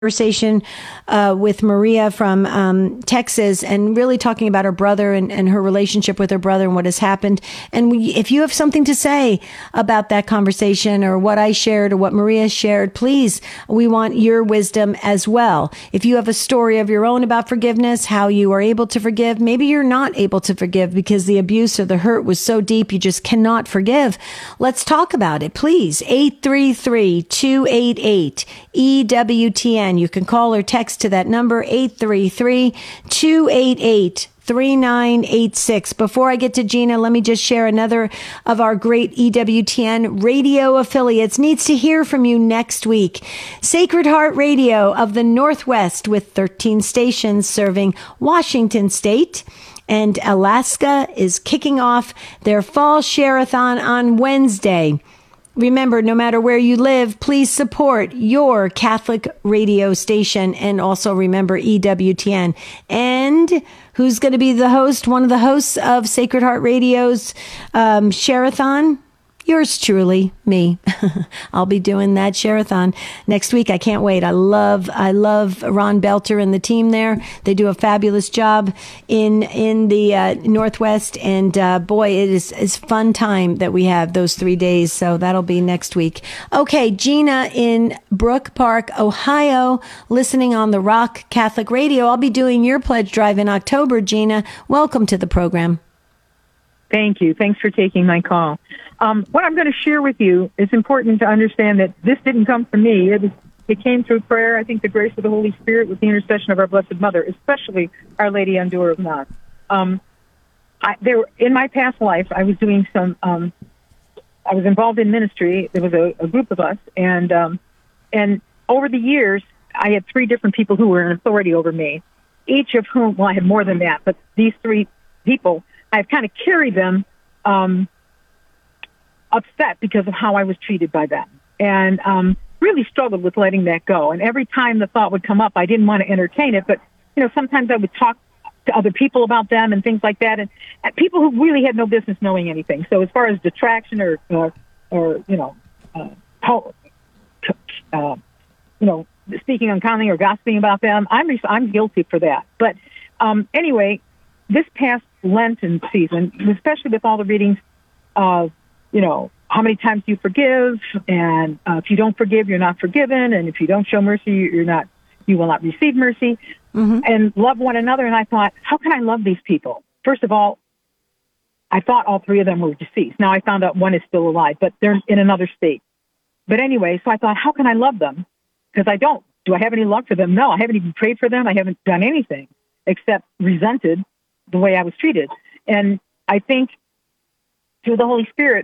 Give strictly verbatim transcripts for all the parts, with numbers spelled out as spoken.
conversation uh, with Maria from um, Texas, and really talking about her brother and, and her relationship with her brother and what has happened. And we, if you have something to say about that conversation or what I shared or what Maria shared, please, we want your wisdom as well. If you have a story of your own about forgiveness, how you are able to forgive, maybe you're not able to forgive because the abuse or the hurt was so deep you just cannot forgive. Let's talk about it, please. eight three three, two eight eight, E W T N. You can call or text to that number, eight three three, two eight eight, three nine eight six. Before I get to Gina, let me just share another of our great E W T N radio affiliates needs to hear from you next week. Sacred Heart Radio of the Northwest, with thirteen stations serving Washington State. And Alaska is kicking off their fall share-a-thon on Wednesday. Remember, no matter where you live, please support your Catholic radio station. And also remember E W T N. And who's going to be the host, one of the hosts of Sacred Heart Radio's um, Share-a-thon? Yours truly, me. I'll be doing that share-a-thon next week. I can't wait. I love, I love Ron Belter and the team there. They do a fabulous job in in the uh, Northwest, and uh, boy, it is is fun time that we have those three days. So that'll be next week. Okay, Gina in Brook Park, Ohio, listening on the Rock Catholic Radio. I'll be doing your pledge drive in October. Gina, welcome to the program. Thank you. Thanks for taking my call. Um, what I'm going to share with you, it's important to understand that this didn't come from me. It, was, it came through prayer. I think the grace of the Holy Spirit with the intercession of our Blessed Mother, especially Our Lady on Door of Knox. Um, I, there, in my past life, I was doing some, um, I was involved in ministry. There was a, a group of us, and um, and over the years, I had three different people who were in authority over me, each of whom, well, I had more than that, but these three people, I've kind of carried them um, upset because of how I was treated by them, and um, really struggled with letting that go. And every time the thought would come up, I didn't want to entertain it, but you know, sometimes I would talk to other people about them and things like that, and, and people who really had no business knowing anything. So as far as detraction or or, or you know, uh, uh, you know, speaking unkindly or gossiping about them, I'm I'm guilty for that. But um, anyway, this past Lenten season, especially with all the readings of, you know, how many times do you forgive, and uh, if you don't forgive, you're not forgiven, and if you don't show mercy, you're not, you will not receive mercy, mm-hmm. and love one another. And I thought, how can I love these people? First of all, I thought all three of them were deceased. Now I found out one is still alive, but they're in another state. But anyway, so I thought, how can I love them? Because I don't. Do I have any love for them? No, I haven't even prayed for them. I haven't done anything except resented the way I was treated. And I think through the Holy Spirit,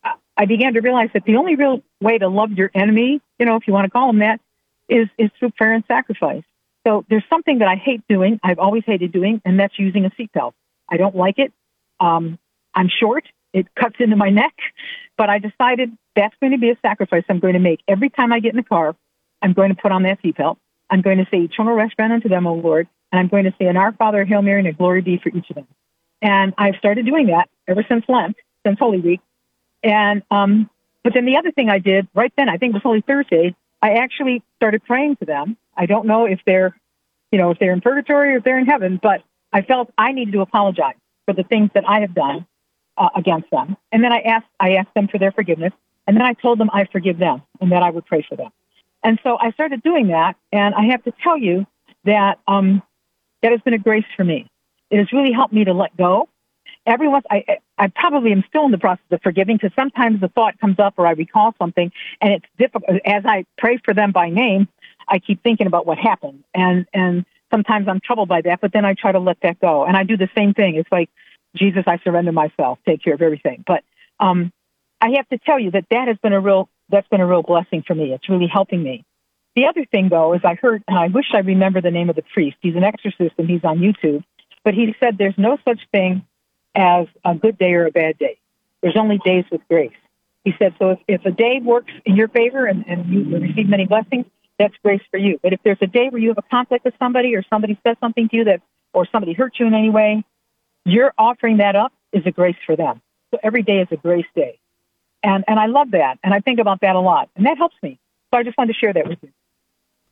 I began to realize that the only real way to love your enemy, you know, if you want to call them that, is, is through prayer and sacrifice. So there's something that I hate doing, I've always hated doing, and that's using a seatbelt. I don't like it. Um, I'm short. It cuts into my neck. But I decided that's going to be a sacrifice I'm going to make. Every time I get in the car, I'm going to put on that seatbelt. I'm going to say, eternal rest grant unto them, O Lord. And I'm going to say an Our Father, Hail Mary, and a glory be for each of them. And I've started doing that ever since Lent, since Holy Week. And um, but then the other thing I did right then, I think it was Holy Thursday, I actually started praying to them. I don't know if they're, you know, if they're in purgatory or if they're in heaven, but I felt I needed to apologize for the things that I have done uh, against them. And then I asked, I asked them for their forgiveness. And then I told them I forgive them and that I would pray for them. And so I started doing that. And I have to tell you that um, that has been a grace for me. It has really helped me to let go. Every once, I, I probably am still in the process of forgiving, because sometimes the thought comes up or I recall something, and it's difficult. As I pray for them by name, I keep thinking about what happened. And, and sometimes I'm troubled by that, but then I try to let that go. And I do the same thing. It's like, Jesus, I surrender myself, take care of everything. But um, I have to tell you that that has been a real, that's been a real blessing for me. It's really helping me. The other thing, though, is I heard, and I wish I remember the name of the priest. He's an exorcist, and he's on YouTube. But he said there's no such thing as a good day or a bad day. There's only days with grace. He said, so if, if a day works in your favor and, and you receive many blessings, that's grace for you. But if there's a day where you have a conflict with somebody, or somebody says something to you that, or somebody hurt you in any way, you're offering that up is a grace for them. So every day is a grace day. And and I love that. And I think about that a lot. And that helps me. So I just wanted to share that with you.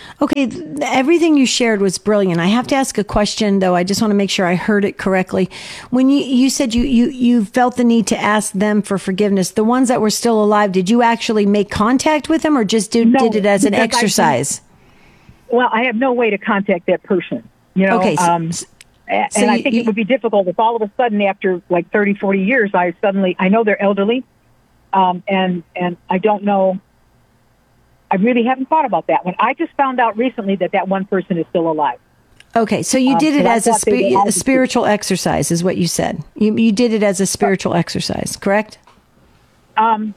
Okay, th- everything you shared was brilliant. I have to ask a question, though. I just want to make sure I heard it correctly. When you, you said you, you, you felt the need to ask them for forgiveness, the ones that were still alive, did you actually make contact with them or just do, No, did it as an because I- exercise? Well, I have no way to contact that person, you know. Okay, so- um, a- so and I you- think you- it would be difficult if all of a sudden, after like thirty, forty years, I suddenly, I know they're elderly, um, and and I don't know. I really haven't thought about that one. I just found out recently that that one person is still alive. Okay, so you Um, did it but I as a, thought they spi- were all a spiritual exercise, is what you said. You, you did it as a spiritual exercise, correct? Um,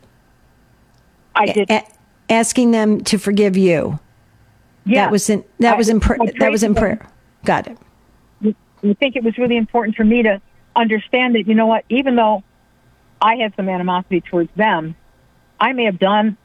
I did. A- asking them to forgive you. Yeah, That was in that I- was in pr- I that prayed was in to them. prayer. Got it. I think it was really important for me to understand that, you know what, even though I had some animosity towards them, I may have done,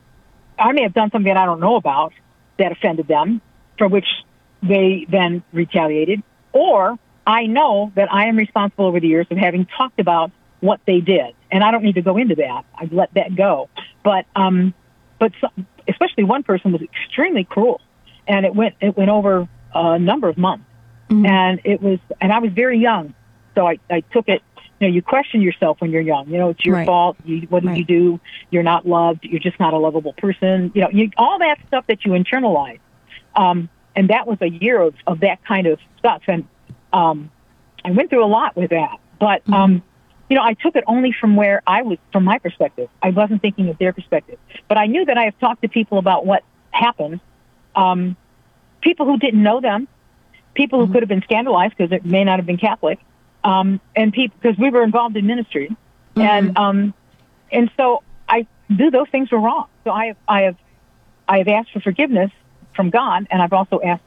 I may have done something that I don't know about that offended them, for which they then retaliated, or I know that I am responsible over the years of having talked about what they did, and I don't need to go into that. I've let that go. But, um, but some, especially one person was extremely cruel, and it went it went over a number of months. Mm-hmm. And it was, and I was very young, so I, I took it. You know, you question yourself when you're young. You know, it's your right. fault. You, what did right. you do? You're not loved. You're just not a lovable person. You know, you, all that stuff that you internalize. Um, and that was a year of, of that kind of stuff. And um, I went through a lot with that. But mm-hmm. um, you know, I took it only from where I was, from my perspective. I wasn't thinking of their perspective. But I knew that I have talked to people about what happened. Um, people who didn't know them. People who mm-hmm. could have been scandalized because it may not have been Catholic, um, and people because we were involved in ministry, mm-hmm. and um, and so I knew those things were wrong. So I have I have I have asked for forgiveness from God, and I've also asked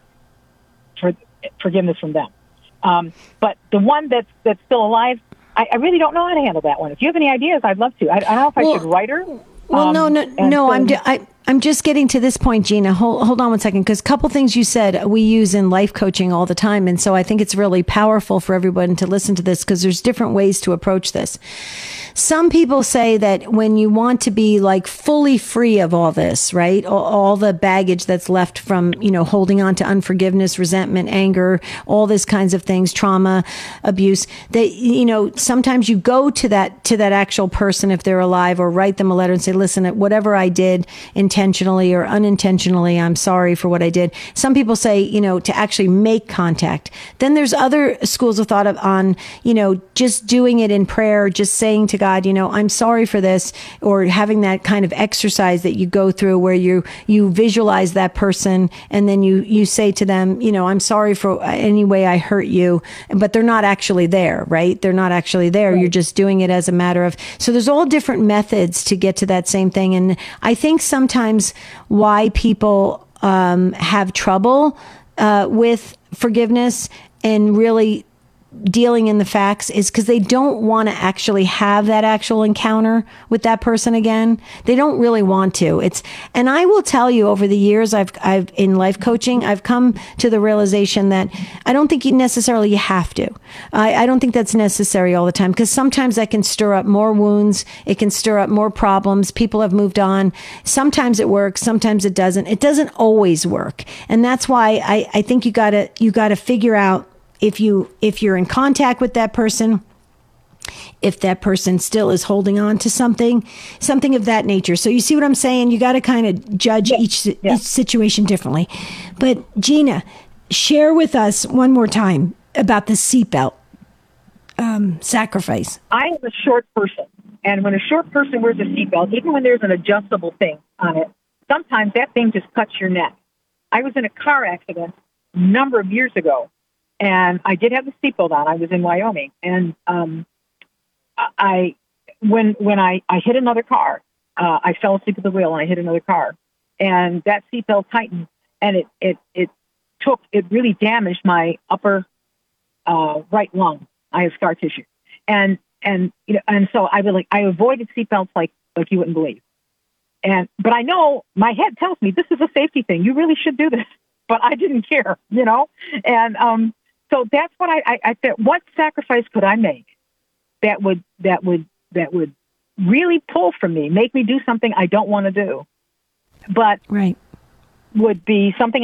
for forgiveness from them. Um, but the one that's that's still alive, I, I really don't know how to handle that one. If you have any ideas, I'd love to. I, I don't know if well, I should write her. Well, um, no, no, no. so, I'm ju- I, I'm just getting to this point, Gina. Hold, hold on one second, because a couple things you said we use in life coaching all the time, and so I think it's really powerful for everyone to listen to this because there's different ways to approach this. Some people say that when you want to be like fully free of all this, right, all, all the baggage that's left from, you know, holding on to unforgiveness, resentment, anger, all these kinds of things, trauma, abuse, that, you know, sometimes you go to that to that actual person if they're alive, or write them a letter and say, listen, whatever I did intentionally or unintentionally, I'm sorry for what I did. Some people say, you know, to actually make contact. Then there's other schools of thought of, on, you know, just doing it in prayer, just saying to God, you know, I'm sorry for this, or having that kind of exercise that you go through where you, you visualize that person and then you, you say to them, you know, I'm sorry for any way I hurt you, but they're not actually there, right? They're not actually there. Right. You're just doing it as a matter of, so there's all different methods to get to that same thing. And I think sometimes why people um, have trouble uh, with forgiveness and really dealing in the facts is because they don't want to actually have that actual encounter with that person again. They don't really want to. It's, and I will tell you, over the years I've, I've in life coaching, I've come to the realization that I don't think you necessarily you have to. I, I don't think that's necessary all the time, because sometimes that can stir up more wounds. It can stir up more problems. People have moved on. Sometimes it works. Sometimes it doesn't. It doesn't always work. And that's why I, I think you gotta, you gotta figure out, If you, if you're in contact with that person, if that person still is holding on to something, something of that nature. So you see what I'm saying? You got to kind of judge yeah. each, yeah. each situation differently. But Gina, share with us one more time about the seatbelt um, sacrifice. I am a short person, and when a short person wears a seatbelt, even when there's an adjustable thing on it, sometimes that thing just cuts your neck. I was in a car accident a number of years ago, and I did have the seatbelt on. I was in Wyoming, and um, I, when when I, I hit another car, uh, I fell asleep at the wheel, and I hit another car, and that seatbelt tightened, and it it it took it really damaged my upper uh, right lung. I have scar tissue, and and you know, and so I would like I avoided seatbelts like like you wouldn't believe, and but I know my head tells me this is a safety thing. You really should do this, but I didn't care, you know, and um. So that's what I, I, I said. What sacrifice could I make that would that would that would really pull from me, make me do something I don't want to do? But right, would be something